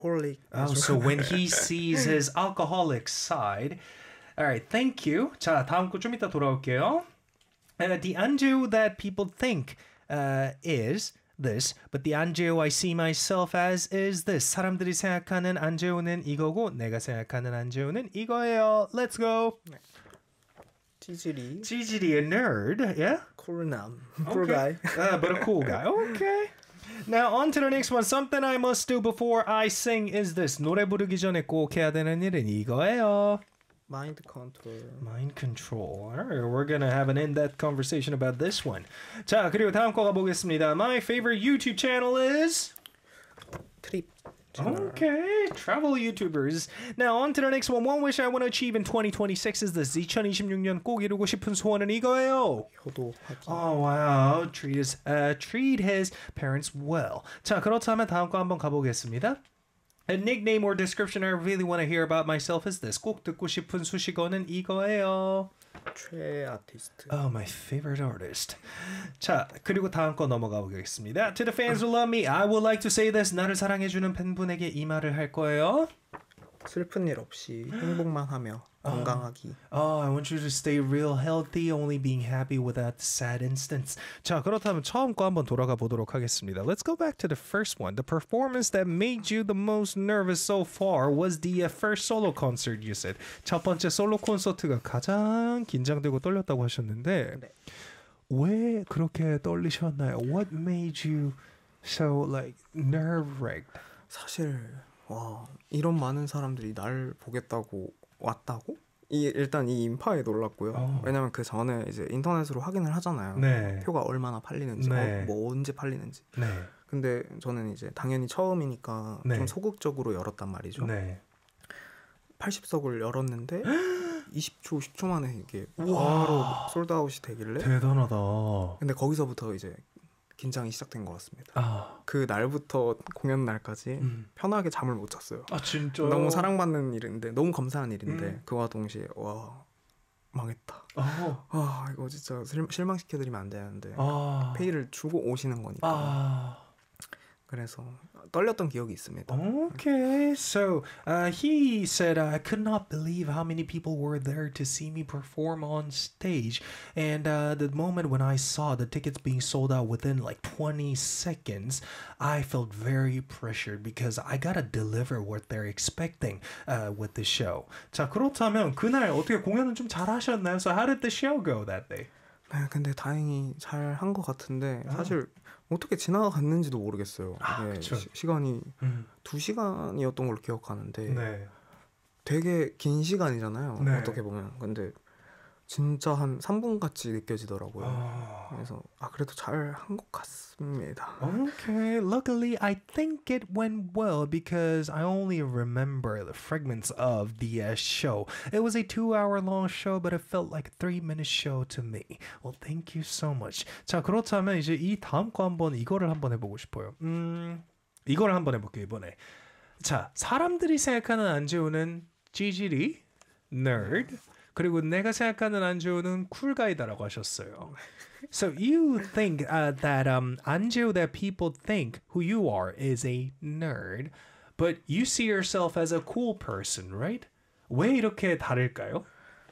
alcoholic. Oh, so when he sees his alcoholic side. Alright, thank you. 자, 다음 거 좀 이따 돌아올게요. The Anju that people think is this, but the Anju I see myself as is this. 사람들이 생각하는 안재우는 이거고 내가 생각하는 안재우는 이거예요. Let's go. 찌질이. 찌질이 a nerd, yeah? 쿨남. Okay. Cool guy. But a cool guy. Okay. Now on to the next one. Something I must do before I sing is this. 노래 부르기 전에 꼭 해야 되는 일은 이거예요. Mind control. Mind control. Alright, we're gonna have an in-depth conversation about this one. 자, 그리고 다음 거 가보겠습니다. My favorite YouTube channel is... 트립. Okay, travel YouTubers. Now on to the next one. One wish I want to achieve in 2026 is this. 2026년 꼭 이루고 싶은 소원은 이거예요. 효도하기. Oh wow, treat his parents well. 자, 그렇다면 다음 거 한번 가보겠습니다. A nickname or description I really want to hear about myself is this. 꼭 듣고 싶은 수식어는 이거예요. 최애 아티스트. Oh, my favorite artist. 자, 그리고 다음 거 넘어가 보겠습니다. To the fans who love me, I would like to say this. 나를 사랑해주는 팬분에게 이 말을 할 거예요. 슬픈 일 없이 행복만 하며 건강하기. Oh, I want you to stay real healthy, only being happy without the sad instance. 자, 그렇다면 처음 거 한번 돌아가 보도록 하겠습니다. Let's go back to the first one. The performance that made you the most nervous so far was the first solo concert you said. 첫 번째 솔로 콘서트가 가장 긴장되고 떨렸다고 하셨는데 네. 왜 그렇게 떨리셨나요? What made you so like nerve-wracked? 사실 와 이런 많은 사람들이 날 보겠다고 왔다고? 일단 이 인파에 놀랐고요. 왜냐면 그 전에 이제 인터넷으로 확인을 하잖아요. 네. 표가 얼마나 팔리는지, 네. 뭐 언제 팔리는지. 네. 근데 저는 이제 당연히 처음이니까 네. 좀 소극적으로 열었단 말이죠. 네. 80석을 열었는데 20초, 10초 만에 이게 바로 솔드아웃이 되길래 대단하다. 근데 거기서부터 이제 긴장이 시작된 것 같습니다. 아, 그 날부터 공연 날까지 편하게 잠을 못 잤어요. 아 진짜. 너무 사랑받는 일인데 너무 감사한 일인데 그와 동시에 와 망했다. 아 이거 진짜 실망시켜드리면 안 되는데 페이를 주고 오시는 거니까. 그래서 떨렸던 기억이 있습니다. Okay, so he said, I could not believe how many people were there to see me perform on stage. And the moment when I saw the tickets being sold out within like 20 seconds, I felt very pressured because I gotta deliver what they're expecting with the show. 자, 그렇다면 그날 어떻게 공연은 좀 잘하셨나요? So how did the show go that day? 네, 근데 다행히 잘 한 것 같은데 사실 어떻게 지나갔는지도 모르겠어요. 시간이 2시간이었던 걸로 기억하는데 네. 되게 긴 시간이잖아요. 네. 어떻게 보면. 근데 진짜 한 3분 같이 느껴지더라고요. 그래서 그래도 잘 한 것 같습니다. Okay, luckily I think it went well because I only remember the fragments of the show. It was a 2-hour long show, but it felt like a 3-minute show to me. Well, thank you so much. 자, 그렇다면 이제 이 다음 거 한번 이거를 한번 해보고 싶어요. 이거를 한번 해볼게요, 이번에. 자, 사람들이 생각하는 안재우는 찌질이, nerd, 그리고 내가 생각하는 안재우는 쿨가이다라고 하셨어요. So you think that 안재우 that people think who you are is a nerd, but you see yourself as a cool person, right? 왜 이렇게 다를까요?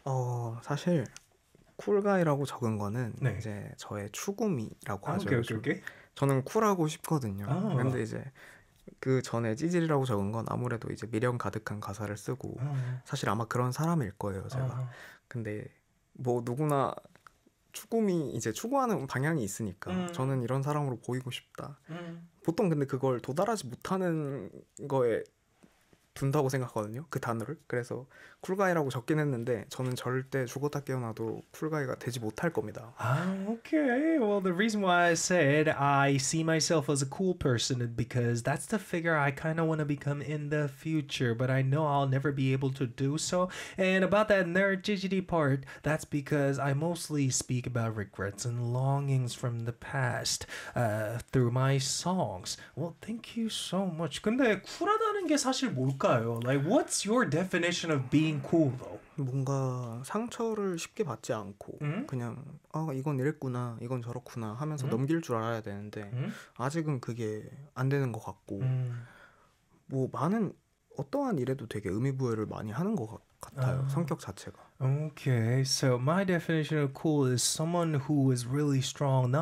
사실 쿨가이라고 적은 거는 이제 저의 추구미라고 하죠. 오케이. 저는 쿨하고 싶거든요. 근데 이제 그 전에 찌질이라고 적은 건 아무래도 이제 미련 가득한 가사를 쓰고 사실 아마 그런 사람일 거예요, 제가. 근데 뭐 누구나 추구미 이제 추구하는 방향이 있으니까 저는 이런 사람으로 보이고 싶다. 보통 근데 그걸 도달하지 못하는 거에 둔다고 생각하거든요, 그 단어를. 그래서 쿨가이라고 적긴 했는데 저는 절대 죽었다 깨어나도 쿨가이가 되지 못할 겁니다. Okay. Well, the reason why I said I see myself as a cool person is because that's the figure I kind of want to become in the future, but I know I'll never be able to do so. And about that nerd 찌질이 part, that's because I mostly speak about regrets and longings from the past through my songs. Well, thank you so much. 근데 쿨하다는 게 사실 뭘까요? Like, what's your definition of being cool, though? 뭔가 상처를 쉽게 받지 않고 그냥 이건 이랬구나, 이건 저렇구나 하면서 넘길 줄 알아야 되는데 아직은 그게 안 되는 것 같고 뭐 많은 어떠한 일에도 되게 의미 부여를 많이 하는 것 같아요. 성격 자체가. Okay, so my definition of cool is someone who is really strong,